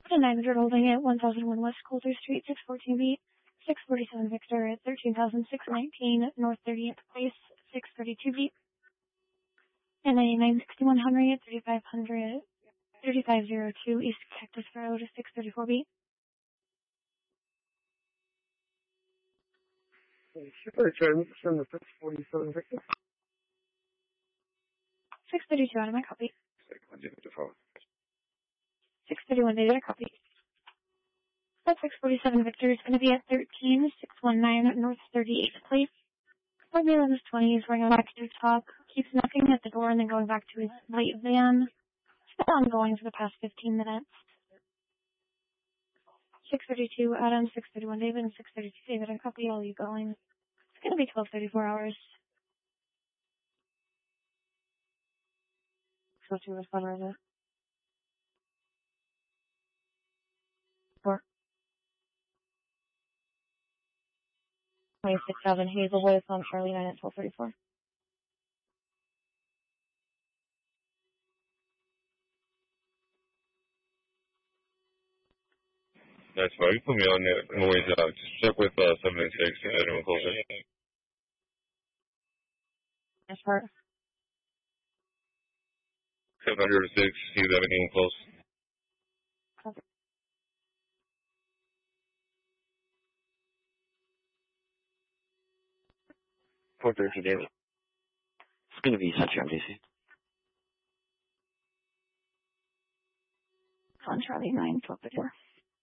And 900 holding at 1001 West Coulter Street, 614 beat. 647 Victor at 13,619 North 38th Place, 632 beat. And 9961 Henry at 3502 East Cactus Road, 634 beat. Super Trend from the 647 Victor. 632 out of my copy. 631 David, copy. That 647 Victor is going to be at 13619 North 38th Place. Formula is 20 is running back to the top, keeps knocking at the door and then going back to his late van. It's been ongoing for the past 15 minutes. 632 Adam, 631 David, and 632 David, and copy all you going. It's going to be 12:34 hours. So to respond right 4. 26,000 Hazelwood on Charlie 9 at 12:34. That's fine. You put me on there. No worries. Just check with 796 and everyone closer. That's part. 706. See that anyone close? Copy. 430 David. It's going to be such MDC. On Charlie 9, 12:34.